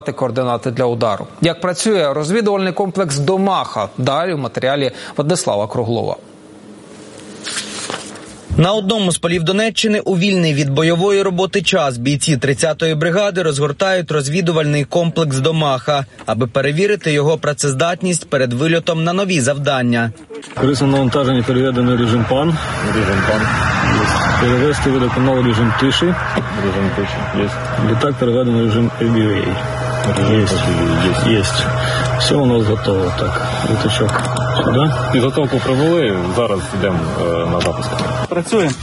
координати для удару. Як працює розвідувальний комплекс «Домаха»? Далі в матеріалі Владислава Круглова. На одному з полів Донеччини у вільний від бойової роботи час бійці 30-ї бригади розгортають розвідувальний комплекс «Домаха», аби перевірити його працездатність перед вильотом на нові завдання. Корисне навантаження переведено режим ПАН. Перевести водоканал режим тиші. Літак переведено режим EVA. Есть. Все у нас готово. Так, літачок сюди. Підготовку провели, зараз йдемо на запуск. Працюємо.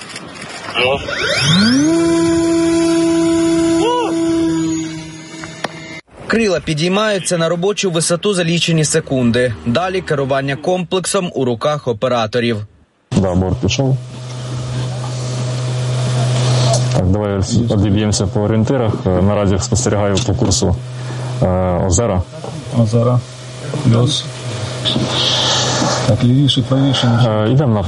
Крила підіймаються на робочу висоту за лічені секунди. Далі керування комплексом у руках операторів. Да, борт пішов. Так, давай відіб'ємося по орієнтирах. Наразі спостерігаю по курсу Озера. Плюс. Так, лівіше, правіше. Йдемо в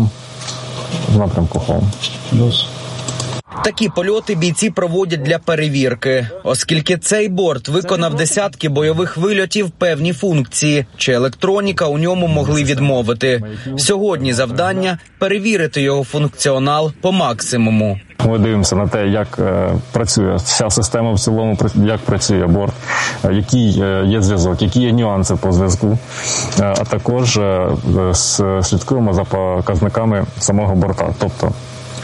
напрямку Холм. Плюс. Такі польоти бійці проводять для перевірки, оскільки цей борт виконав десятки бойових вильотів певні функції, чи електроніка у ньому могли відмовити. Сьогодні завдання – перевірити його функціонал по максимуму. Ми дивимося на те, як працює вся система в цілому, як працює борт, який є зв'язок, які є нюанси по зв'язку, а також слідкуємо за показниками самого борта, тобто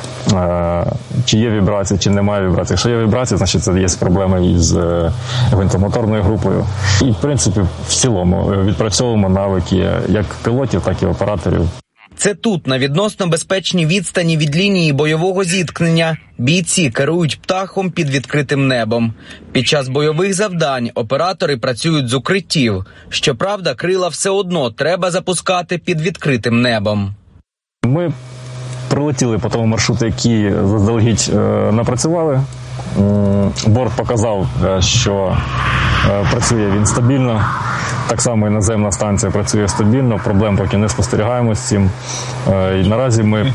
чи є вібрації, чи немає вібрації. Якщо є вібрації, значить це є проблеми із гвинтомоторною групою. І, в принципі, в цілому відпрацьовуємо навики як пілотів, так і операторів. Це тут, на відносно безпечній відстані від лінії бойового зіткнення, бійці керують птахом під відкритим небом. Під час бойових завдань оператори працюють з укриттів. Щоправда, крила все одно треба запускати під відкритим небом. Ми прилетіли по тому маршруту, який заздалегідь напрацювали. Борт показав, що працює він стабільно. Так само і наземна станція працює стабільно, проблем поки не спостерігаємо з цим. І наразі ми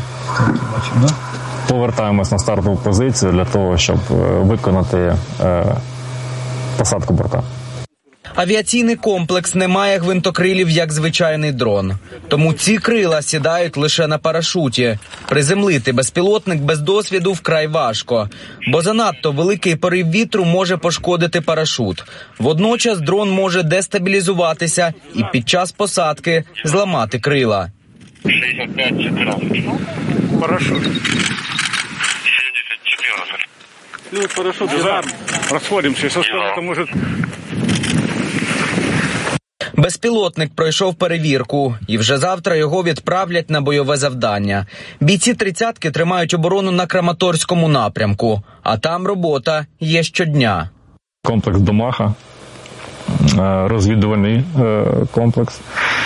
повертаємось на стартову позицію для того, щоб виконати посадку борта. Авіаційний комплекс не має гвинтокрилів, як звичайний дрон. Тому ці крила сідають лише на парашуті. Приземлити безпілотник без досвіду вкрай важко, бо занадто великий порив вітру може пошкодити парашут. Водночас дрон може дестабілізуватися і під час посадки зламати крила. 65-14. Парашут. 74. Плюс парашют. Расходимся. Если что-то может... Безпілотник пройшов перевірку, і вже завтра його відправлять на бойове завдання. Бійці 30-ки тримають оборону на Краматорському напрямку, а там робота є щодня. Комплекс «Домаха», розвідувальний комплекс.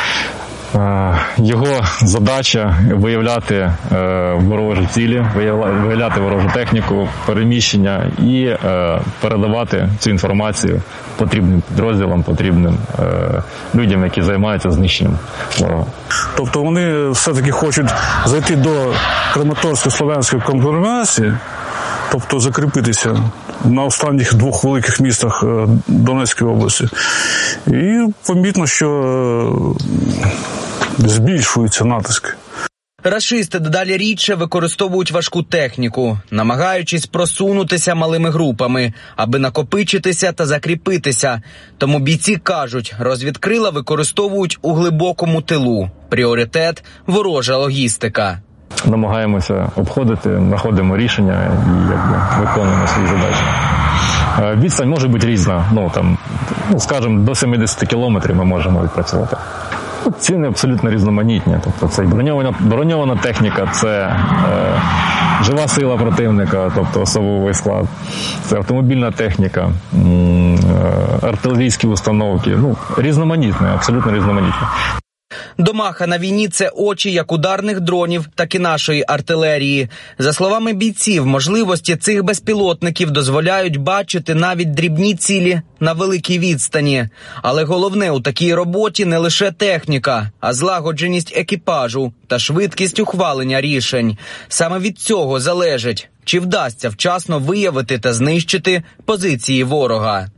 Його задача – виявляти ворожі цілі, виявляти ворожу техніку, переміщення і передавати цю інформацію потрібним підрозділам, потрібним людям, які займаються знищенням ворога. Тобто вони все-таки хочуть зайти до Краматорсько-Слов'янської конгломерації, тобто закріпитися на останніх двох великих містах Донецької області. І помітно, що збільшуються натиски. Рашисти дедалі рідше використовують важку техніку, намагаючись просунутися малими групами, аби накопичитися та закріпитися. Тому бійці кажуть, розвідкрила використовують у глибокому тилу. Пріоритет – ворожа логістика. Намагаємося обходити, знаходимо рішення і виконуємо свої задачі. Відстань може бути різна, скажімо, до 70 кілометрів ми можемо відпрацювати. Ціни абсолютно різноманітні. Тобто це броньована техніка, це жива сила противника, тобто особовий склад, це автомобільна техніка, артилерійські установки. Різноманітні, абсолютно різноманітні. «Домаха» на війні – це очі як ударних дронів, так і нашої артилерії. За словами бійців, можливості цих безпілотників дозволяють бачити навіть дрібні цілі на великій відстані. Але головне у такій роботі не лише техніка, а злагодженість екіпажу та швидкість ухвалення рішень. Саме від цього залежить, чи вдасться вчасно виявити та знищити позиції ворога.